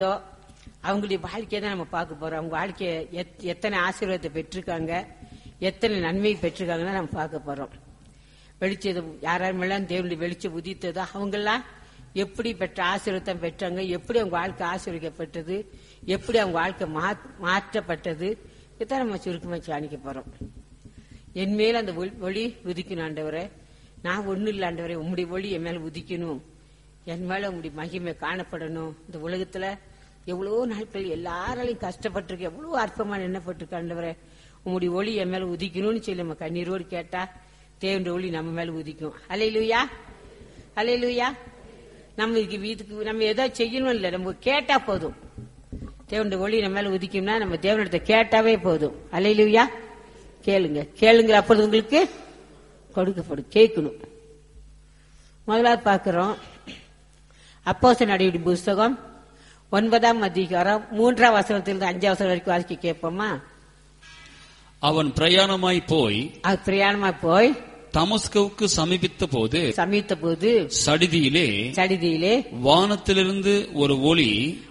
அவங்களுடைய வாழ்க்கையை தான் நம்ம பார்க்க போறோம். அவங்க வாழ்க்கையை எத்தனை ஆசீர்வாதத்தை பெற்றிருக்காங்க, எத்தனை நன்மை பெற்றிருக்காங்கன்னு நம்ம பார்க்க போறோம். வெளிச்சம் யாரெல்லாம் தேவனுடைய வெளிச்சம் உதித்ததோ அவங்கெல்லாம் எப்படி பெற்ற ஆசீர்வாதம் பெற்றாங்க, எப்படி அவங்க வாழ்க்கை ஆசீர்வதிக்கப்பட்டது, எப்படி அவங்க வாழ்க்கை மாற்றப்பட்டது, இதான் நம்ம சுருக்கமா தியானிக்க போறோம். என் மேல அந்த ஒளி உதிக்கணும் ஆண்டவரே, நான் ஒன்னும் இல்லை ஆண்டவரே, உம்முடைய ஒளி என் மேல உதிக்கணும், என் மேல உங்களுடைய மகிமை காணப்படணும். இந்த உலகத்துல எவ்வளவோ நாட்கள் எல்லாராலையும் கஷ்டப்பட்டிருக்கு, எவ்வளவு அற்பமான எண்ணப்பட்டிருக்கு ஆண்டவரே, உங்களுடைய ஒளி என் மேல உதிக்கணும்னு சொல்லி நம்ம கண்ணீரோடு கேட்டா தேவனுடைய ஒளி நம்ம மேல உதிக்கும். அல்லேலூயா, அல்லேலூயா. நம்ம வீட்டுக்கு நம்ம ஏதோ செய்யணும் இல்லை, நம்ம கேட்டா போதும். தேவனுடைய ஒளி நம்ம மேல உதிக்கும்னா நம்ம தேவனிடத்தை கேட்டாவே போதும். அல்லேலூயா. கேளுங்க, கேளுங்க, அப்பொழுது உங்களுக்கு கொடுக்கப்படும். கேட்கணும். முதலாவது பார்க்கிறோம் அப்போஸ்தலர் நடவடிக்கைகளின் புஸ்தகம் 9ஆம் அதிகாரம் 3ஆம் வசனத்திலிருந்து 5ஆம் வசனம் வரைக்கும் வாசிக்க கேட்போமா? அவன் பிரயாணமாய் போய் தமஸ்குவுக்கு சமீபித்த போது சடிதியிலே வானத்திலிருந்து ஒரு ஒளி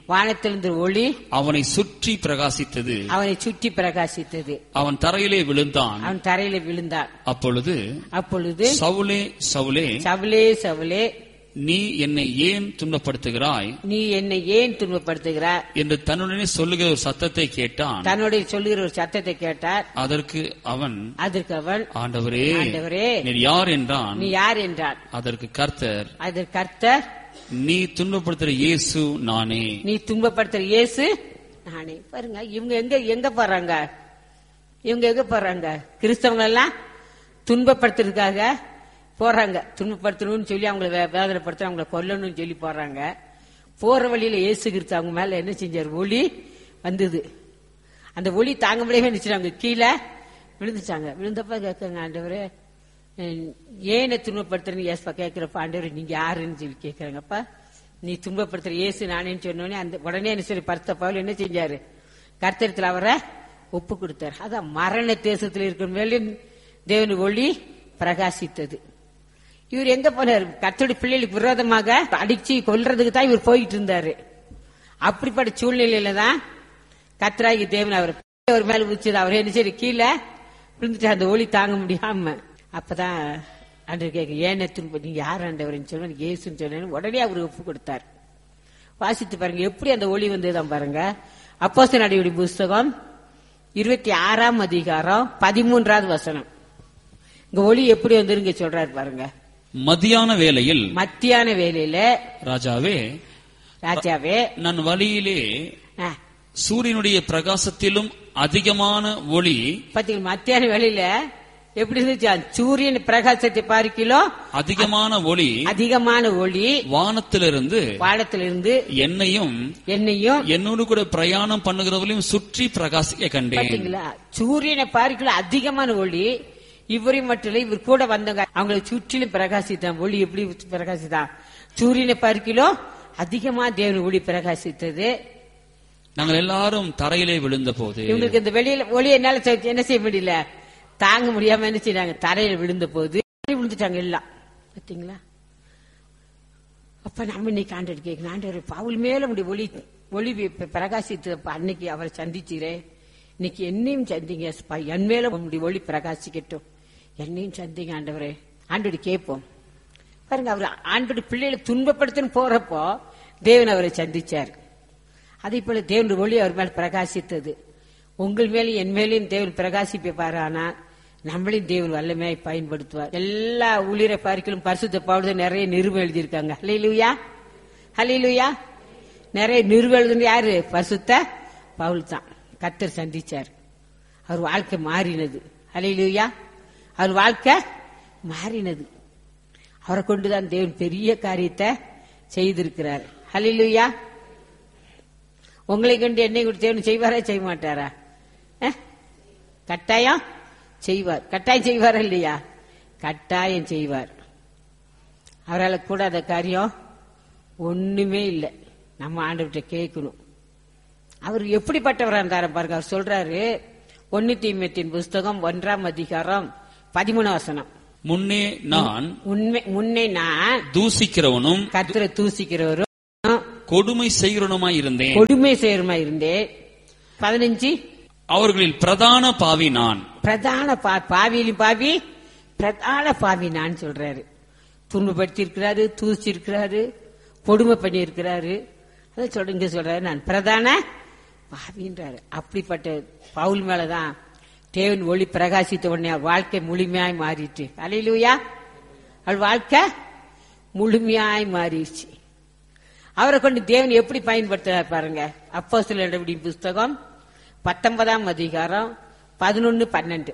அவனை சுற்றி பிரகாசித்தது. அவன் தரையிலே விழுந்தான். அப்பொழுது சவுலே சவுலே நீ என்னை ஏன் துன்பப்படுத்துகிறாய் என்று தன்னுடனே சொல்லுகிற ஒரு சத்தத்தை கேட்டான். அதற்கு அவன் ஆண்டவரே நீர் யார் என்றான். அதற்கு கர்த்தர் நீ துன்பப்படுத்துற இயேசு நானே. பாருங்க, இவங்க எங்க போறாங்க? கிறிஸ்தவங்க எல்லாம் துன்பப்படுத்துறதுக்காக போறாங்க. துன்பப்படுத்தணும்னு சொல்லி அவங்களை வேதனைப்படுத்த, அவங்களை கொல்லணும்னு சொல்லி போறாங்க. போற வழியில இயேசு கிறிஸ்து அவங்க மேல என்ன செஞ்சார்? ஒளி வந்தது. அந்த ஒளி தாங்க முடியாம நினைச்சாங்க, கீழே விழுந்துச்சாங்க. விழுந்தப்ப கேட்காங்க, ஆண்டவரே ஏன் துன்பப்படுத்துறேன்னு ஏசப்பா கேட்கிறப்ப, ஆண்டவரே நீங்க யாருன்னு சொல்லி கேட்கிறாங்கப்பா. நீ துன்பப்படுத்துற இயேசு நானேன்னு சொன்னோடனே அந்த உடனே என்ன சொல்லி பரிசுத்த பவுல் என்ன செஞ்சாரு? கர்த்தரிடத்தில் அவரை ஒப்பு கொடுத்தாரு. அதான் மரண தேசத்தில் இருக்கிற மேலும் தேவனு ஒளி பிரகாசித்தது. இவர் எங்க போனார்? கர்த்தருடைய பிள்ளைகளுக்கு விரோதமாக அடிச்சு கொல்றதுக்கு தான் இவர் போயிட்டு இருந்தாரு. அப்படிப்பட்ட சூழ்நிலையில தான் கர்த்தராகிய தேவன் அவர் மேல உச்சது. அவர் என்ன சரி கீழே விழுந்துட்டு அந்த ஒளி தாங்க முடியாம. அப்பதான் ஆண்டவர் கேட்க, ஏன் நீங்க யார் ஆண்டவர்னு சொல்லுவாங்க, இயேசுன்னு சொன்ன உடனே அவர் ஒப்பு கொடுத்தார். வாசித்து பாருங்க எப்படி அந்த ஒளி வந்ததுதான் பாருங்க. அப்போஸ்தலர் நடவடிக்கைகளின் புஸ்தகம் 26ஆம் அதிகாரம் 13ஆவது வசனம். இங்க ஒளி எப்படி வந்துருங்க சொல்றாரு பாருங்க. மத்தியான வேளையில ராஜாவே நான் வழியிலே சூரியனுடைய பிரகாசத்திலும் அதிகமான ஒளி. பாத்தீங்க, மத்தியான வேளையில எப்படி இருந்துச்சு? சூரியன் பிரகாசத்தை பார்க்கிலோ அதிகமான ஒளி வானத்திலிருந்து என்னையும் என்னோடு கூட பிரயாணம் பண்ணுகிறவர்களையும் சுற்றி பிரகாசிக்க கண்டேன். சூரியனை பார்க்கிலோ அதிகமான ஒளி இவரையும் மட்டும் இல்ல, இவர் கூட வந்தவங்க அவங்களை சுற்றிலும் பிரகாசித்தான். ஒளி எப்படி பிரகாசித்தான்? சூரியனை பார்க்கிலோ அதிகமா தேவன் ஒளி பிரகாசித்தது. நாங்கள் எல்லாரும் தரையிலே விழுந்த போது இவங்களுக்கு இந்த வெளியில ஒளி என்னால என்ன செய்ய முடியல, தாங்க முடியாம என்ன செய்யறாங்க? தரையில விழுந்த போது விழுந்துட்டாங்க எல்லாம். பாத்தீங்களா? அப்ப நம்ம இன்னைக்கு ஆண்டவர் கேட்கணும், ஆண்டவர் பவுல் மேல ஒளி பிரகாசித்தப்ப அன்னைக்கு அவரை சந்திச்சுறே, இன்னைக்கு என்னையும் சந்திங்க, என் மேல உங்களுடைய ஒளி பிரகாசிக்கட்டும், என்னையும் சந்திங்க ஆண்டவரே. ஆண்டவர் கேட்போம் பாருங்க. அவர் ஆண்டவர் பிள்ளைகளை துன்பப்படுத்தணும் போறப்போ தேவன் அவரை சந்திச்சார். அதே போல தேவனுடைய ஒளி அவர் மேல பிரகாசித்தது. உங்கள் மேலும் என் மேலையும் தேவன் பிரகாசிப்பாரு. ஆனா நம்மளையும் தேவன் வல்லமையை பயன்படுத்துவார். எல்லா ஊழியரை பார்க்கலும் பரிசுத்த பவுல் நிறைய நிருபம் எழுதியிருக்காங்க. ஹல்லேலூயா, ஹல்லேலூயா. நிறைய நிருபம் எழுதுன யாரு? பரிசுத்த பவுல் தான். கர்த்தர் சந்திச்சார், அவர் வாழ்க்கை மாறினது. ஹல்லேலூயா. அவர் வாழ்க்கை மாறினது. அவரை கொண்டுதான் தேவன் பெரிய காரியத்தை செய்திருக்கிறார். ஹல்லேலூயா. உங்களை கொண்டு என்னை கொண்டு தேவன் செய்வாரா செய்ய மாட்டாரா? கட்டாயம் செய்வார். கட்டாயம் செய்வாரா இல்லையா? கட்டாயம் செய்வார். அவரால் கூடாத காரியம் ஒண்ணுமே இல்லை. நம்ம ஆண்டவர்கிட்ட கேட்கணும். அவர் எப்படிப்பட்டவரா இருந்தார பாருங்க. அவர் சொல்றாரு 1 தீமோத்தேயுவின் புஸ்தகம் 1ஆம் அதிகாரம் 13 வசனம். முன்னே நான் தூசிக்கிறவனும் கர்த்தரை தூசிக்கிறவரும் கொடுமை செய்கிறவனுமாய் இருந்தேன். கொடுமை செய்யறமா இருந்தேன். 15 அவர்களில் பிரதான பாவி நான். பிரதான பாவியிலும் பாவி, பிரதான பாவி நான் சொல்றாரு. துன்பப்படுத்தி இருக்கிறாரு, தூசி இருக்கிறாரு, கொடுமை பண்ணி இருக்கிறாரு. அதை சொல்லுங்க சொல்றாரு, நான் பிரதான பாவின்றாரு. அப்படிப்பட்ட பவுல் மேலதான் தேவன் ஒளி பிரகாசித்த உடனே வாழ்க்கை முழுமையாய் மாறிட்டு. அல்லேலூயா. அவள் வாழ்க்கை முழுமையாய் மாறிடுச்சு. அவரை கொண்டு தேவன் எப்படி பயன்படுத்துறார் பாருங்க. அப்போஸ்தலர் நடவடிக்கைகளின் புஸ்தகம் 19ஆம் அதிகாரம் 11-12.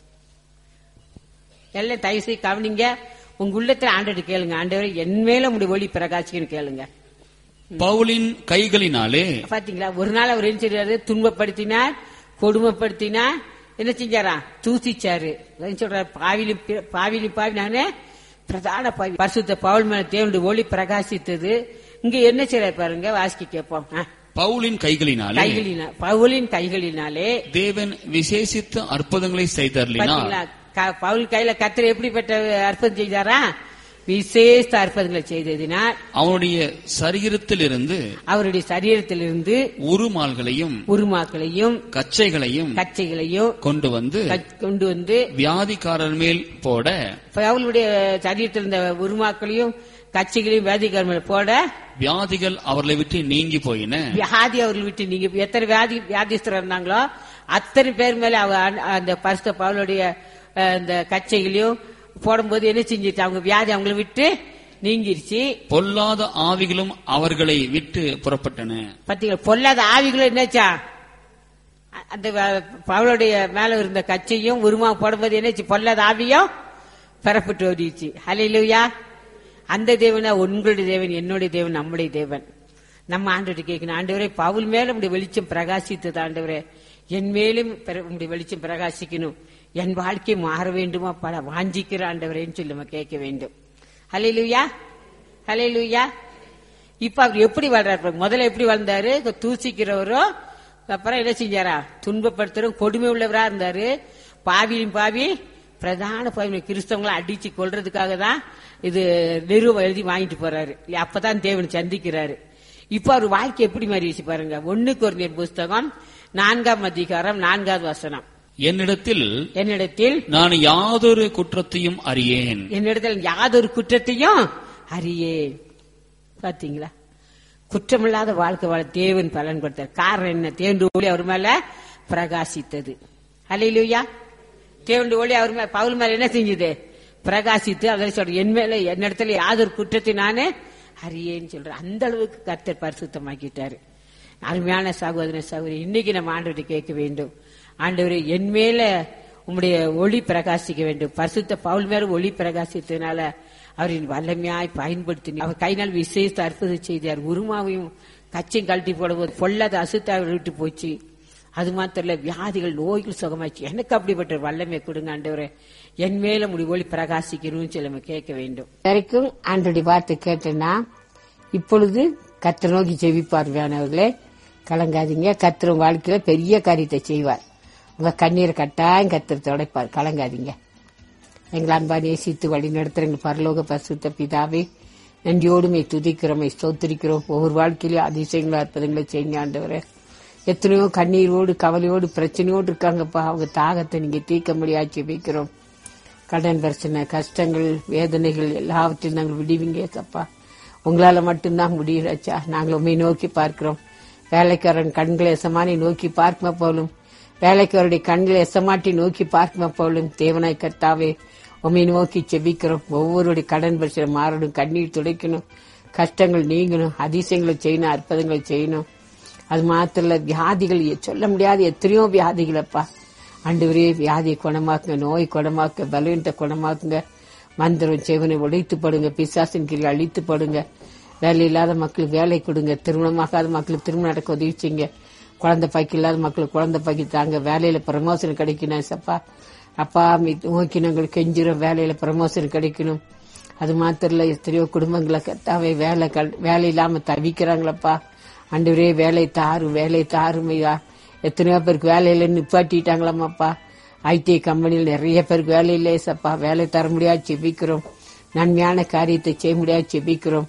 எல்லாம் தயவு செய்து கவனிங்க. உங்க உள்ளத்துல ஆண்டவரை கேளுங்க. ஆண்டவரை என் மேல உங்களுடைய ஒளி பிரகாசிக்கணும் கேளுங்க. பவுலின் கைகளினாலே. பாத்தீங்களா, ஒரு நாள் அவர் என்ன செய்யறாரு? துன்பப்படுத்தினார், கொடுமைப்படுத்தினார், என்ன செஞ்சாரா? தூசிச்சாரு. சொல்றாரு, பாவிலும் பாவி நானே பிரதான பாவி. பரிசுத்த பவுல் மேல தேவனுடைய ஒளி பிரகாசித்தது. இங்க என்ன செய்யறாரு பாருங்க, வாசிக்க கேட்போம். பவுலின் கைகளினாலே தேவன் விசேஷித்த அற்புதங்களை செய்தார். பவுல் கையில கர்த்தர் எப்படிப்பட்ட அற்புதம் செய்தாரா? விசேஷ அற்புதங்களை செய்ததினால் அவருடைய சரீரத்திலிருந்து உருமால்களையும் கச்சைகளையும் கொண்டு வந்து வியாதிக்காரர் மேல் போட, அவளுடைய சரீரத்தில் இருந்த உருமாக்களையும் கட்சிகளையும் வியாதிக்காரர் மேல் போட, வியாதிகள் அவர்களை விட்டு நீங்கி போயின. வியாதி அவர்களை விட்டு நீங்கி, எத்தனை வியாதிஸ்தர் இருந்தாங்களோ அத்தனை பேர் மேல அந்த பரிசுத்த பவுலுடைய அந்த கச்சைகளையும் போடும்போது என்ன செஞ்சிட்டு அவங்க வியாதி அவங்களை விட்டு நீங்கிருச்சு. பொல்லாத ஆவிகளும் அவர்களை விட்டு புறப்பட்டன. பாத்தீங்களா, பொல்லாத ஆவிகளும் என்னச்சா அந்த பவுலுடைய மேல இருந்த கச்சையும் உருமா போடும்போது என்னச்சு, பொல்லாத ஆவியும் பெறப்பட்டு ஓடிச்சு. ஹல்லேலூயா. அந்த தேவனா உங்களுடைய தேவன், என்னுடைய தேவன், நம்முடைய தேவன். நம்ம ஆண்டவரை கேட்கணும், ஆண்டவரே பவுல் மேல உங்களுடைய வெளிச்சம் பிரகாசித்தது, ஆண்டவரே என் மேலும் உங்களுடைய வெளிச்சம் பிரகாசிக்கணும், என் வாழ்க்கை மாற வேண்டுமா பல வாஞ்சிக்கிற ஆண்டவரேன்னு சொல்லி நம்ம கேட்க வேண்டும். ஹல்லேலூயா, ஹல்லேலூயா. இப்ப அவர் எப்படி வாழ்றாரு? முதல்ல எப்படி வாழ்ந்தாரு? தூசிக்கிறவரோ, அப்புறம் என்ன செஞ்சாரா? துன்பப்படுத்துறோம், கொடுமை உள்ளவரா இருந்தாரு. பாவியும் பாவி, பிரதான பாவி கிறிஸ்தவங்களை அடிச்சு கொள்றதுக்காக தான் இது நிறுவ எழுதி வாங்கிட்டு போறாரு. அப்பதான் தேவன் சந்திக்கிறாரு. இப்ப அவர் வாழ்க்கை எப்படி மாறிடுச்சு பாருங்க. 1 கொரிந்தியர் புஸ்தகம் 4ஆம் அதிகாரம் 4வது வசனம். என்னிடத்தில் நான் யாதொரு குற்றத்தையும் அறியேன். என்னிடத்தில் யாதொரு குற்றத்தையும் அறியேன். பாத்தீங்களா, குற்றமில்லாத வாழ்க்கை வாழ தேவன் பலன் கொடுத்தார். காரணம் என்ன? தேவனுடைய ஒளி அவர் மேல பிரகாசித்தது. அல்லேலூயா. தேவனுடைய ஒளி அவர் மேல, பவுல் மேல என்ன செஞ்சது? பிரகாசித்து. அதில் சொல்ற, என் மேல என்னிடத்துல யாதொரு குற்றத்தை நானே அறியேன்னு சொல்ற. அந்த அளவுக்கு கர்த்தர் பரிசுத்தமாக்கிட்டாரு. அருமையான சகோதர சகோதரி, இன்னைக்கு நம்ம ஆண்டவரை கேட்க வேண்டும். ஆண்டவரே என் மேல உம்முடைய ஒளி பிரகாசிக்க வேண்டும். பரிசுத்த பவுல் மேல ஒளி பிரகாசித்ததுனால அவரின் வல்லமையாய் பயன்படுத்தி அவர் கையினால் விசேஷ அற்புதம் செய்தார். உருமாவையும் கச்சையும் கழட்டி போடும்போது பொல்லாத அசுத்த விட்டு போச்சு. அது மாத்திரம் இல்ல, வியாதிகள் நோய்கள் சுகமாச்சு. எனக்கு அப்படிப்பட்ட வல்லமை கொடுங்க ஆண்டவரே, என் மேல உம்முடைய ஒளி பிரகாசிக்கணும்னு சொல்லி நம்ம கேட்க வேண்டும். வரைக்கும் ஆண்டவருடைய வார்த்தை கேட்டேன்னா இப்பொழுது கர்த்தர் நோக்கி ஜெபிப்பார்வையானவர்களே, கலங்காதீங்க. கர்த்தர் உங்க வாழ்க்கையில பெரிய காரியத்தை செய்வார். உங்க கண்ணீரை கட்டாயம் கர்த்தர் துடைப்பார். கலங்காதீங்க. எங்களை அன்பா நேசித்து வழி நடத்துற எங்கள் பரலோக பரிசுத்த பிதாவே, நன்றியோடுமை துதிக்கிறோமை ஸ்தோத்திரிக்கிறோம். ஒவ்வொரு வாழ்க்கையிலும் அதிசயங்களா அற்புதங்களை செய்யுங்க ஆண்டவரே. எத்தனையோ கண்ணீரோடு கவலையோடு பிரச்சனையோடு இருக்காங்கப்பா. அவங்க தாகத்தை நீங்க தீர்க்க முடியாது வைக்கிறோம். கடன் பிரச்சனை, கஷ்டங்கள், வேதனைகள் எல்லாவற்றையும் நாங்கள் விடுவீங்க அப்பா. உங்களால மட்டும்தான் முடியலச்சா. நாங்கள் உண்மை நோக்கி பார்க்கிறோம். வேலைக்காரன் கண்களை எசமானி நோக்கி பார்க்குமா போலும், வேலைக்காரருடைய கண்களை எசமாட்டி நோக்கி பார்க்குமா போலும். தேவனாய் கர்த்தாவே உண்மை நோக்கி செபிக்கிறோம். ஒவ்வொருடைய கடன் பிரச்சனை மாறணும், கண்ணீர் துடைக்கணும், கஷ்டங்கள் நீங்கணும், அதிசயங்களை செய்யணும், அற்புதங்களை செய்யணும். அது மாத்திர வியாதிகள் சொல்ல முடியாத எத்தனையோ வியாதிகளப்பா. ஆண்டவரே வியாதியை குணமாக்குங்க, நோய் குணமாக்க, பலவீனத்தை குணமாக்குங்க. மந்திரம் செவனை உடைத்து படுங்க, பிசாசின் கீழ் அழித்து படுங்க. வேலை இல்லாத மக்களுக்கு வேலை கொடுங்க, திருமணமாகாத மக்களுக்கு திருமணம் நடக்க உதவி செய்யுங்க. குழந்தை பாக்கி இல்லாத மக்களுக்கு குழந்தை பாக்கி தாங்க. வேலையில ப்ரமோஷன் கிடைக்கணும் சப்பா. அப்பா நோக்கி நாங்கள் கெஞ்சிரும், வேலையில ப்ரமோஷன் கிடைக்கணும். அது மாத்திரம் எத்தனையோ குடும்பங்களை கத்தாவே வேலை இல்லாம தவிக்கிறாங்களப்பா. ஆண்டவரே வேலை தாருமையா. எத்தனையோ பேருக்கு வேலையில நிப்பாட்டிட்டாங்களாமாப்பா. ஐடி கம்பெனியில் நிறைய பேருக்கு வேலை இல்லை சப்பா. வேலை தர முடியாது செபிக்கிறோம். நன்மையான காரியத்தை செய்ய முடியாது செபிக்கிறோம்.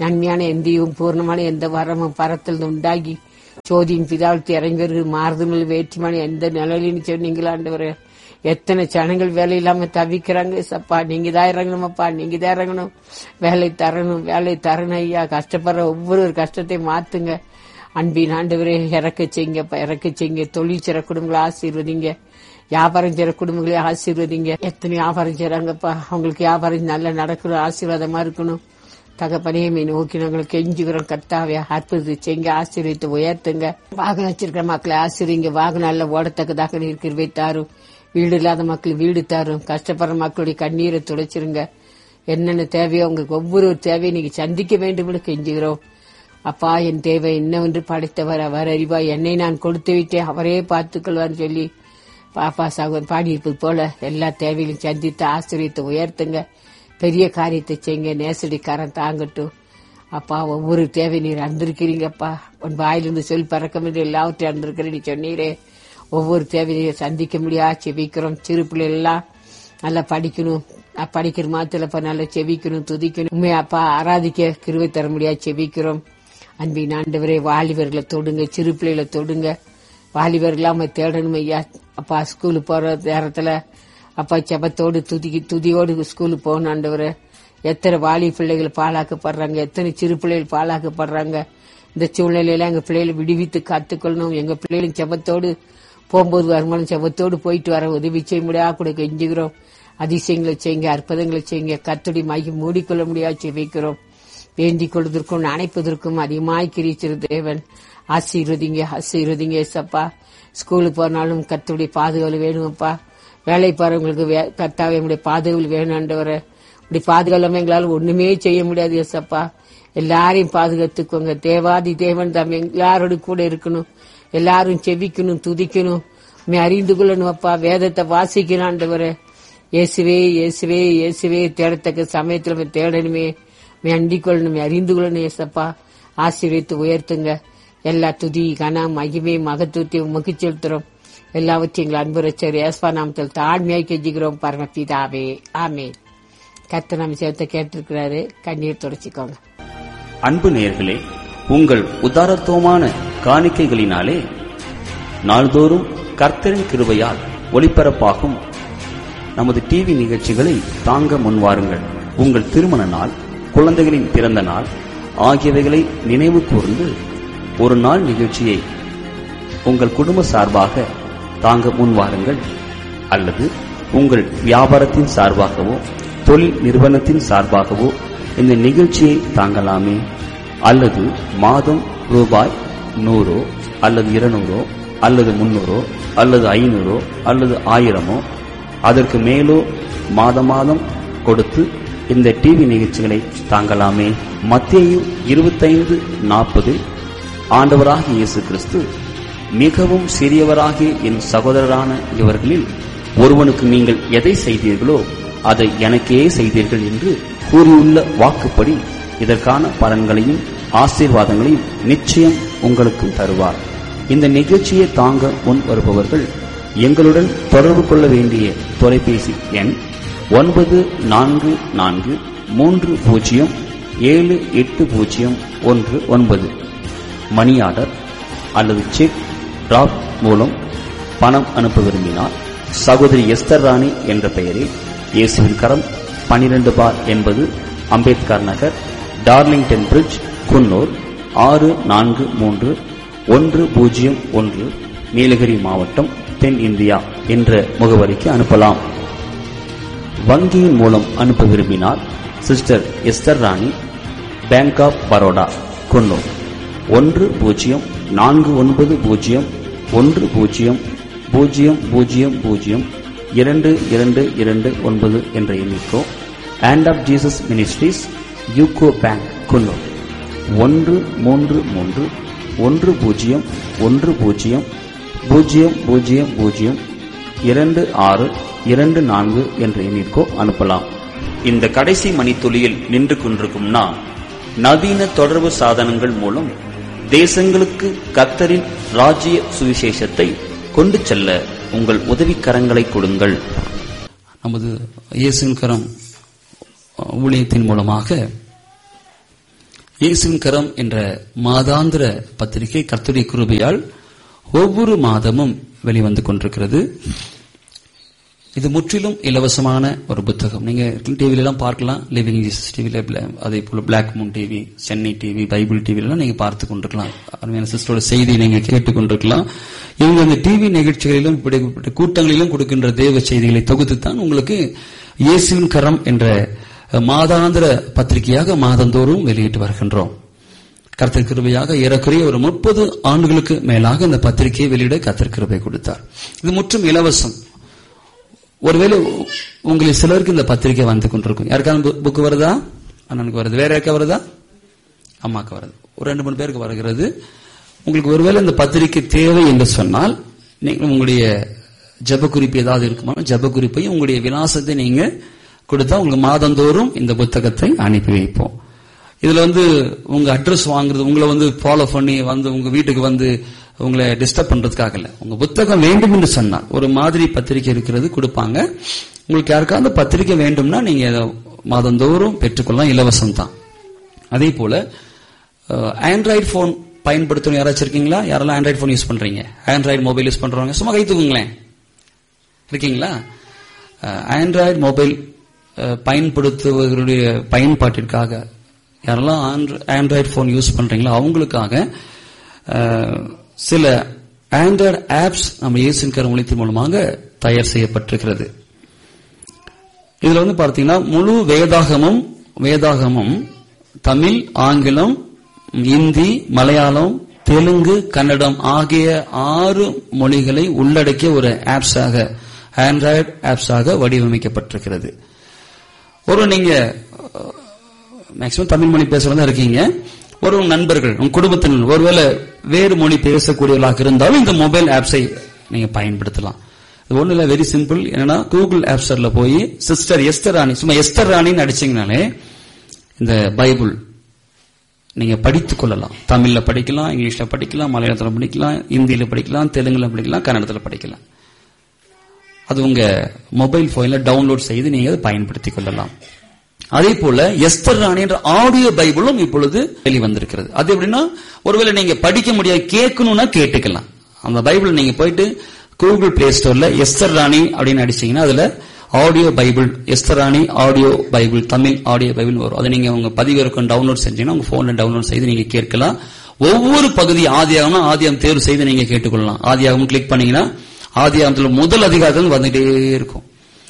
நன்மையான எந்தையும் பூர்ணமான எந்த வரமும் பரத்தில் உண்டாகி சோதியின் பிதாவுக்கு இறங்கி வருகிற மாறுதல் வேற்றுமான எந்த நிலையிலும் சொன்னீங்களா ஆண்டவரே. எத்தனை ஜனங்கள் வேலை இல்லாம தவிக்கிறாங்க சப்பா. நீங்க தான் இறங்கணுமப்பா, நீங்க தான் இறங்கணும். வேலை தரணும் ஐயா. கஷ்டப்படுற ஒவ்வொரு கஷ்டத்தை மாத்துங்க. அன்பின் ஆண்டவரே இறக்க செய்யுங்கப்பா, இறக்க செய்யுங்க. தொழில் செய்ற குடும்பங்களை ஆசீர்வதிங்க, வியாபாரம் செய்ற குடும்பங்களே ஆசீர்வதிங்க. எத்தனை வியாபாரம் செய்றாங்கப்பா, அவங்களுக்கு வியாபாரம் நல்லா நடக்கணும், ஆசீர்வாதமா இருக்கணும். தகப்பனையுமே நோக்கி நாங்கள் கெஞ்சுகிறோம். கர்த்தாவே அற்புதத்தை செய்யுங்க, ஆசீர்வதித்து உயர்த்துங்க. வாகனம் வச்சிருக்கிற மக்களை ஆசீர்வதிங்க. வாகனம் நல்ல ஓடத்தக்கதாக இருக்கிறவை தாரும். வீடு இல்லாத மக்கள் வீடு தாரும். கஷ்டப்படுற மக்களுடைய கண்ணீரை துடைச்சிருங்க. என்னென்ன தேவையோ உங்களுக்கு ஒவ்வொரு தேவையை நீங்க சந்திக்க வேண்டும் என்று கெஞ்சுகிறோம். அப்பா, என் தேவை என்னவென்று படைத்தவர் அவர் அறிவாய். என்னை நான் கொடுத்து விட்டேன், அவரே பார்த்துக்கொள்வார்னு சொல்லி பாப்பா சகோதரன் பாடியிருப்பது போல எல்லா தேவைகளையும் சந்தித்து ஆசிரியத்தை உயர்த்துங்க. பெரிய காரியத்தை செய்யுங்க. நேசடிக்காரன் தாங்கட்டும். அப்பா, ஒவ்வொரு தேவை நீர் அறிந்திருக்கிறீங்கப்பா. உன் வாயிலிருந்து சொல் பறக்கம் என்று எல்லாவற்றையும் அறிந்திருக்கிறேன் நீ சொன்னீரே. ஒவ்வொரு தேவையை சந்திக்க முடியாது செபிக்கிறோம். சிறு பிள்ளைகள் எல்லாம் நல்லா படிக்கணும், படிக்கிற மாத்திரப்பா நல்லா செபிக்கணும், துதிக்கணும். உண்மையா அப்பா ஆராதிக்க கிருபை தர முடியாது செபிக்கிறோம். அன்பின் ஆண்டவரே வாலிபர்களை தொடுங்க, சிறு பிள்ளைகளை தொடுங்க. வாலிபர்களாம தேடணும் ஐயா. அப்பா ஸ்கூலுக்கு போற நேரத்துல அப்பா செபத்தோடு துதியோடு ஸ்கூலுக்கு போகணும் ஆண்டவரே. எத்தனை வாலி பிள்ளைகள் பாழாக்கப்படுறாங்க, எத்தனை சிறு பிள்ளைகள் பாழாக்கப்படுறாங்க. இந்த சூழ்நிலையில எங்க பிள்ளைகளை விடுவித்து காத்துக்கொள்ளணும். எங்க பிள்ளைகளும் செபத்தோடு போகும்போது வருமானம் செபத்தோடு போயிட்டு வர உதவி செய்ய முடியாது கூட கெஞ்சுகிறோம். அதிசயங்களை செய்யுங்க, அற்புதங்களை செய்யுங்க. கர்த்தருடைய மகிமை மூடிக்கொள்ள முடியாது செபிக்கிறோம். வேண்டிக் கொள்வதற்கும் அணைப்பதற்கும் அதிகமாய் கிரிச்சிரு தேவன். ஆசீர்வதிங்க ஏசப்பா. ஸ்கூலுக்கு போனாலும் கர்த்தருடைய பாதுகாவல் வேணும்ப்பா. வேலை போறவங்களுக்கு கர்த்தாவே நம்முடைய பாதுகாவல் வேணும் ஆண்டவரே. இப்படி பாதுகாவலாம எங்களால் ஒண்ணுமே செய்ய முடியாது ஏசப்பா. எல்லாரையும் பாதுகாத்துக்கோங்க. தேவாதி தேவன் தாம் எல்லாரோடு கூட இருக்கணும். எல்லாரும் செவிக்கணும், துதிக்கணும், அறிந்து கொள்ளணும் அப்பா. வேதத்தை வாசிக்கணும் ஆண்டவரே. இயேசுவே இயேசுவே இயேசுவே தேடத்தக்க சமயத்துல தேடணுமே, அண்டிக் கொள்ளணும், அறிந்து கொள்ளணும் ஏசப்பா. ஆசீர்வதித்து உயர்த்துங்க. எல்லா துதி கனம் மகிமை மகத்துவத்தையும் உமக்கு செலுத்துறோம். எல்லாவற்றையும் எங்கள் அன்பு ரட்சகர் இயேசுவா நாமத்தில் தாழ்மையாய் கெஞ்சுகிறோம் பரமபிதாவே, ஆமென். கர்த்தர் நம்ம சேர்த்த கேட்டிருக்கிறாரு. கண்ணீர் தொடச்சிக்கோங்க. அன்பு நேயர்களே, உங்கள் உதாரத்துவமான காணிக்கைகளினாலே நாள்தோறும் கர்த்தரின் கிருபையால் ஒளிபரப்பாகும் நமது டிவி நிகழ்ச்சிகளை தாங்க முன்வாருங்கள். உங்கள் திருமண நாள், குழந்தைகளின் பிறந்த நாள் ஆகியவைகளை நினைவு கூர்ந்து ஒரு நாள் நிகழ்ச்சியை உங்கள் குடும்ப சார்பாக தாங்க முன்வாருங்கள். அல்லது உங்கள் வியாபாரத்தின் சார்பாகவோ தொழில் நிறுவனத்தின் சார்பாகவோ இந்த நிகழ்ச்சியை தாங்கலாமே. அல்லது மாதம் ரூபாய் 100 அல்லது 200 அல்லது 300 அல்லது 500 அல்லது 1000 அதற்கு மேலோ மாதம் கொடுத்து இந்த டிவி நிகழ்ச்சிகளை தாங்கலாமே. மத்தேயு 25:40 ஆண்டவராகிய இயேசு கிறிஸ்து, மிகவும் சிறியவராகிய என் சகோதரரான இவர்களில் ஒருவனுக்கு நீங்கள் எதை செய்தீர்களோ அதை எனக்கே செய்தீர்கள் என்று கூறியுள்ள வாக்குப்படி இதற்கான பலன்களையும் ஆசீர்வாதங்களையும் நிச்சயம் உங்களுக்கு தருவார். இந்த நிகழ்ச்சியை தாங்க முன் வருபவர்கள் எங்களுடன் தொடர்பு கொள்ள வேண்டிய தொலைபேசி எண் 9430780119. மணி ஆர்டர் அல்லது செக் டிராப் மூலம் பணம் அனுப்ப விரும்பினால் சகோதரி எஸ்தர் ராணி என்ற பெயரில் இயேசுவின் கரம் 12 அம்பேத்கர் நகர், டார்லிங்டன் பிரிட்ஜ், குன்னூர் 643101, நீலகிரி மாவட்டம், தென் இந்தியா என்ற முகவரிக்கு அனுப்பலாம். வங்கியின் மூலம் அனுப்ப விரும்பினால் சிஸ்டர் எஸ்தர் ராணி, பேங்க் ஆப் பரோடா, குன்னூர் 1004000229 என்ற எண்ணிக்கோ, hand of Jesus ministries, UCO bank, Coonoor 13310002624 என்ற எண்ணிற்கோ அனுப்பலாம். இந்த கடைசி மணித்துளியில் நின்று கொண்டிருக்கும் நான், நவீன தொடர்பு சாதனங்கள் மூலம் தேசங்களுக்கு கர்த்தரின் ராஜ்ய சுவிசேஷத்தை கொண்டு செல்ல உங்கள் உதவிக்கரங்களை கொடுங்கள். நமது இயேசுவின் கரம் ஊழியத்தின் மூலமாக இயேசுவின் கரம் என்ற மாதாந்திர பத்திரிகை கர்த்தருடைய கிருபையால் ஒவ்வொரு மாதமும் வெளிவந்து கொண்டிருக்கிறது. இது முற்றிலும் இலவசமான ஒரு புத்தகம். நீங்க டிவில எல்லாம் பார்க்கலாம். லிவிங் ஜீசஸ் டிவில, அதே போல black Moon TV, Chennai TV, Bible TV எல்லாம் நீங்க பார்த்து கொண்டிருக்கலாம். அருமையான சிஸ்டரோட செய்தி நீங்க கேட்டுக் கொண்டிருக்கலாம். இவங்க அந்த டிவி நிகழ்ச்சிகளிலும் இப்படிப்பட்ட கூட்டங்களிலும் கொடுக்கின்ற தேவ செய்திகளை தொகுத்துத்தான் உங்களுக்கு இயேசுவின் கரம் என்ற மாதாந்திர பத்திரிகையாக மாதந்தோறும் வெளியிட்டு வருகின்றோம். கர்த்தர் கிருபையாக ஏறக்குறைய ஒரு 30 ஆண்டுகளுக்கு மேலாக இந்த பத்திரிகையை வெளியிட கர்த்தர் கிருபை கொடுத்தார். இது முற்றும் இலவசம். ஒருவேளை உங்களுக்கு சிலருக்கு இந்த பத்திரிகை வந்து கொண்டிருக்கும். யாருக்காவது புக்கு வருதா? அண்ணனுக்கு வருது. வேற யாருக்கா வருதா? அம்மாக்கு வருது. ஒரு 2-3 பேருக்கு வருகிறது. உங்களுக்கு ஒருவேளை இந்த பத்திரிகை தேவை என்று சொன்னால் நீங்கள் உங்களுடைய ஜெப குறிப்பு ஏதாவது இருக்குமா, ஜெப குறிப்பையும் உங்களுடைய விலாசத்தை நீங்க கொடுத்தா உங்களுக்கு மாதந்தோறும் இந்த புத்தகத்தை அனுப்பி வைப்போம். இதுல உங்க அட்ரஸ் வாங்குறது, உங்களை ஃபாலோ பண்ணி உங்க வீட்டுக்கு உங்களை டிஸ்டர்ப் பண்றதுக்காக இல்ல. உங்க புத்தகம் வேண்டும் என்று சொன்னால் ஒரு மாதிரி பத்திரிகை இருக்கிறது கொடுப்பாங்க. உங்களுக்கு யாருக்காவது பத்திரிகை வேண்டும்னா நீங்க மாதந்தோறும் பெற்றுக்கொள்ளலாம், இலவசம் தான். அதே போல ஆண்ட்ராய்டு போன் பயன்படுத்தணும் யாராச்சும் இருக்கீங்களா? யாரெல்லாம் ஆண்ட்ராய்டு போன் யூஸ் பண்றீங்க? ஆண்ட்ராய்டு மொபைல் யூஸ் பண்றவங்க சும்மா கை தூக்குங்களேன். இருக்கீங்களா? ஆண்ட்ராய்டு மொபைல் பயன்படுத்துவதற்குரிய பயன்பாட்டிற்காக யாரெல்லாம் ஆண்ட்ராய்டு போன் யூஸ் பண்றீங்களோ அவங்களுக்காக சில ஆண்ட்ராய்டு ஆப்ஸ் நம்ம இயேசுவின் கரம் ஊழியத்தின் மூலமாக தயார் செய்யப்பட்டிருக்கிறது. இதுல பார்த்தீங்கன்னா முழு வேதாகமும் தமிழ், ஆங்கிலம், இந்தி, மலையாளம், தெலுங்கு, கன்னடம் ஆகிய 6 மொழிகளை உள்ளடக்கிய ஒரு ஆப்ஸாக, ஆண்ட்ராய்டு ஆப்ஸாக வடிவமைக்கப்பட்டிருக்கிறது. நீங்க மேக்சிமம் தமிழ் மொழி பேசுறதா இருக்கீங்க. ஒரு நண்பர்கள், உங்க குடும்பத்தினர் ஒருவேளை வேறு மொழி பேசக்கூடியவர்களாக இருந்தாலும் இந்த மொபைல் ஆப்ஸை நீங்க பயன்படுத்தலாம். இது ஒண்ணு இல்ல, வெரி சிம்பிள். என்னன்னா கூகுள் ஆப் ஸ்டோர்ல போய் சிஸ்டர் எஸ்தர் ராணி, சும்மா எஸ்தர் ராணின்னு அடிச்சீங்கனாலே இந்த பைபிள் நீங்க படித்துக் கொள்ளலாம். தமிழ்ல படிக்கலாம், இங்கிலீஷ்ல படிக்கலாம், மலையாளத்துல படிக்கலாம், இந்தியில படிக்கலாம், தெலுங்குல படிக்கலாம், கன்னடத்துல படிக்கலாம். அது உங்க மொபைல் போன்ல டவுன்லோட் செய்து நீங்க அதை பயன்படுத்திக் கொள்ளலாம். அதே போல எஸ்தர் ராணி என்ற ஆடியோ பைபிளும் இப்பொழுது வெளிவந்திருக்கிறது. அது எப்படின்னா ஒருவேளை நீங்க படிக்க முடியாது, கேட்கணும்னா கேட்டுக்கலாம். அந்த பைபிள் நீங்க போயிட்டு கூகுள் பிளே ஸ்டோர்ல எஸ்தர் ராணி அப்படின்னு அடிச்சீங்கன்னா அதுல ஆடியோ பைபிள், எஸ்தர் ராணி audio Bible, Tamil audio Bible வரும். அதை நீங்க உங்க பதிவிறக்கம் டவுன்லோட் செஞ்சீங்கன்னா உங்க போன்ல டவுன்லோட் செய்து நீங்க கேட்கலாம். ஒவ்வொரு பகுதி ஆதியாகமம் தேர்வு செய்து நீங்க கேட்டுக்கொள்ளலாம். ஆதியாகமம் கிளிக் பண்ணீங்கன்னா ஆதியாகமத்துல முதல் அதிகாரத்தில் வந்துட்டே இருக்கும்.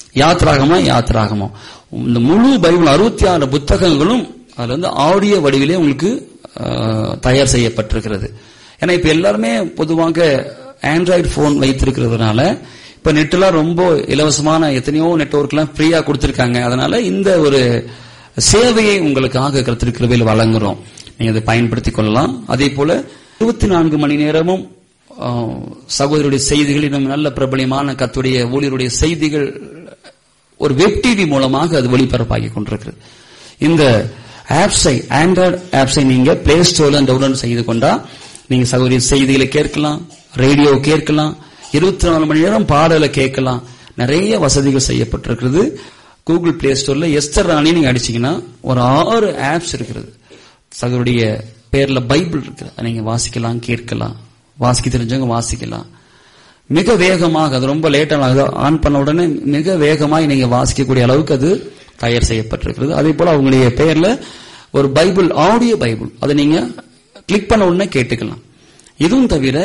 யாத்ராகமம் இந்த முழு பைபிள் 66 புத்தகங்களும் அதுல ஆடியோ வடிவிலே உங்களுக்கு தயார் செய்யப்பட்டிருக்கிறது. ஏன்னா இப்ப எல்லாருமே பொதுவாக ஆண்ட்ராய்டு போன் வைத்திருக்கிறதுனால இப்ப நெட்லாம் ரொம்ப இலவசமான எத்தனையோ நெட்வொர்க் எல்லாம் ஃப்ரீயா கொடுத்திருக்காங்க. அதனால இந்த ஒரு சேவையை உங்களுக்காக கர்த்தர் கிருபையில் வழங்குறோம். நீங்க அதை பயன்படுத்திக் கொள்ளலாம். அதே போல 24 மணி நேரமும் சகோதரருடைய செய்திகள், இன்னும் நல்ல பிரபலியமான கர்த்தருடைய ஊழியருடைய செய்திகள் ஒரு வெப் டிவி மூலமாக அது ஒளிபரப்பாகி கொண்டிருக்கிறது. இந்த ஆப்ஸை, ஆண்ட்ராய்டு ஆப்ஸை நீங்க பிளே ஸ்டோர்ல டவுன்லோட் செய்து கொண்டா நீங்க சகோதரிய செய்திகளை கேட்கலாம், ரேடியோ கேட்கலாம், 24 மணி நேரம் பாடலை கேட்கலாம். நிறைய வசதிகள் செய்யப்பட்டிருக்கிறது. கூகுள் பிளே ஸ்டோர்ல எஸ்தர் ராணி நீங்க அடிச்சீங்கன்னா ஒரு 6 ஆப்ஸ் இருக்கிறது. சகோதரிய பேர்ல பைபிள் இருக்கு, நீங்க வாசிக்கலாம், கேட்கலாம். வாசிக்க தெரிஞ்சவங்க வாசிக்கலாம். மிக வேகமாக, அது ரொம்ப லேட்டாக ஆன் பண்ண உடனே மிக வேகமாக நீங்க வாசிக்கக்கூடிய அளவுக்கு அது தயார் செய்யப்பட்டிருக்கிறது. அதே போல அவங்களுடைய பெயர்ல ஒரு பைபிள், ஆடியோ பைபிள், அதை நீங்க கிளிக் பண்ண உடனே கேட்டுக்கலாம். இதுவும் தவிர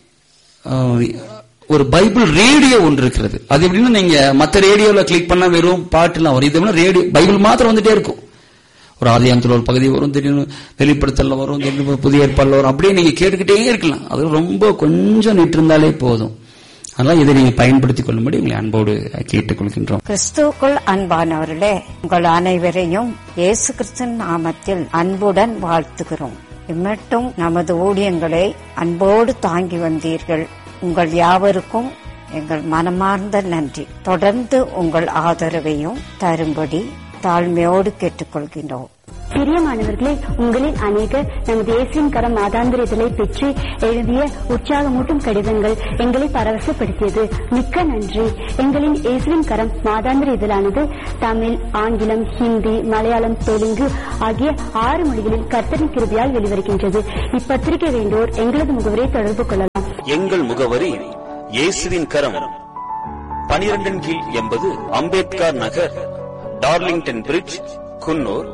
ஒரு பைபிள் ரேடியோ ஒன்று இருக்கிறது. அது எப்படின்னா நீங்க மற்ற ரேடியோல கிளிக் பண்ணா வெறும் பாட்டுலாம் வரும். இது ரேடியோ பைபிள் மாத்திரம் வந்துட்டே இருக்கும். ஒரு ஆதியாகமத்தில் ஒரு பகுதி வரும், திடீர்னு வெளிப்படுத்தல வரும், திடீர்னு புதிய ஏற்பாடுல வரும். அப்படியே நீங்க கேட்டுக்கிட்டே இருக்கலாம். அது ரொம்ப கொஞ்சம் நிட்டு இருந்தாலே போதும். அதனால இதை நீங்க பயன்படுத்திக் கொள்ளும்படி உங்களை அன்போடு கேட்டுக் கொள்கின்றோம். கிறிஸ்துவுக்குள் அன்பானவர்களே, உங்கள் அனைவரையும் இயேசு கிறிஸ்துவின் நாமத்தில் அன்புடன் வாழ்த்துகிறோம். இம்மட்டும் நமது ஊழியங்களை அன்போடு தாங்கி வந்தீர்கள். உங்கள் யாவருக்கும் எங்கள் மனமார்ந்த நன்றி. தொடர்ந்து உங்கள் ஆதரவையும் தரும்படி தாழ்மையோடு கேட்டுக்கொள்கின்றோம். பிரியமானவர்களே, உங்களில் அநேகர் நமது இயேசுவின் கரம் மாதாந்திர இதழை பெற்று எழுதிய உற்சாகமூட்டும் கடிதங்கள் எங்களை பரவசப்படுத்தியது. மிக்க நன்றி. எங்களின் இயேசுவின் கரம் மாதாந்திர இதழானது தமிழ், ஆங்கிலம், ஹிந்தி, மலையாளம், தெலுங்கு ஆகிய 6 மொழிகளில் கர்த்தரின் கிருபையால் வெளிவருகின்றது. இப்பத்திரிகை வேண்டோர் எங்களது முகவரை தொடர்பு கொள்ளலாம். எங்கள் முகவரி இயேசுவின் கரம், 12 கீழ் 80 அம்பேத்கர் நகர், டார்லிங்டன் பிரிட்ஜ், குன்னூர்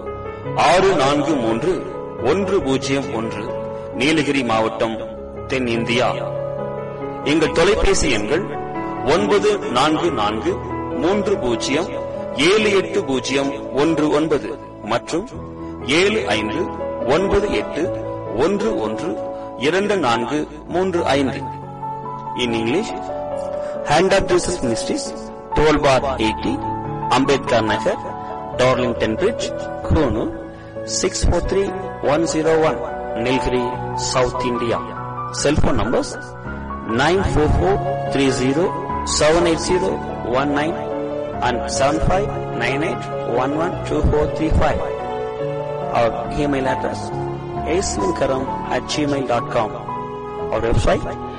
643101, நீலகிரி மாவட்டம், தென்னிந்தியா. எங்கள் தொலைபேசி எண்கள் 9443078019 மற்றும் 7598112435. In English, Hand of Jesus Ministries, 12 bar 80, Ambedkar Nagar, Darlington Bridge, Konoor, 643101, Nilgiri, South India. Cell phone numbers 944307801 and 7598112435. Our email address aislinkaram@gmail.com. Our website